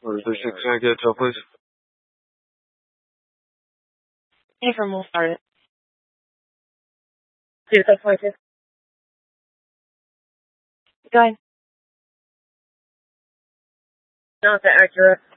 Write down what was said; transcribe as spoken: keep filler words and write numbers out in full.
Or is this six, can I get a tail, please? Affirm, we'll start it. Do the twenty-two. Go ahead. Not the accurate.